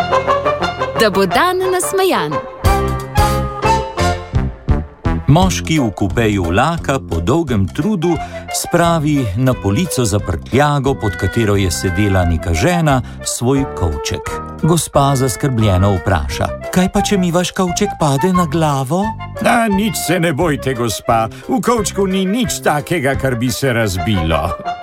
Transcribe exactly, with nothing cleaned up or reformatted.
Da bo dan nasmejan. Moški v kupeju vlaka po dolgem trudu spravi na polico za prtljago, pod katero je sedela neka žena, svoj kovček. Gospa zaskrbljeno vpraša: kaj pa, če mi vaš kovček pade na glavo? Da, nič se ne bojte, gospa. V kovčku ni nič takega, kar bi se razbilo.